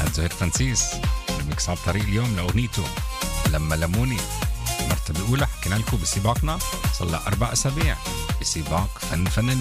محمد زهير فرانسيس الميكس على الطريق اليوم لأغنيته لما لموني. المرتبة الأولى حكينا لكم بسباقنا، صار لها 4 أسابيع بسباق فن فنانين.